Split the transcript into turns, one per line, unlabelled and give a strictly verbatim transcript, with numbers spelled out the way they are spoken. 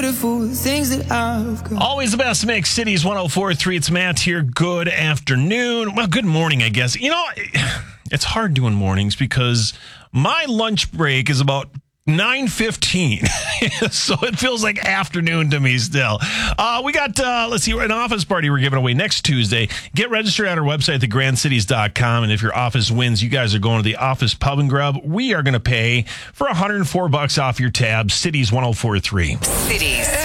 Things that I've got.
Always the best mix. Cities one oh four point three. It's Matt here. Good afternoon. Well, good morning, I guess. You know, it's hard doing mornings because my lunch break is about nine fifteen. So it feels like afternoon to me still. Uh, we got, uh, let's see, an office party we're giving away next Tuesday. Get registered at our website, the grand cities dot com. And if your office wins, you guys are going to the Office Pub and Grub. We are going to pay for one hundred four bucks off your tab. Cities one oh four point three.
Cities.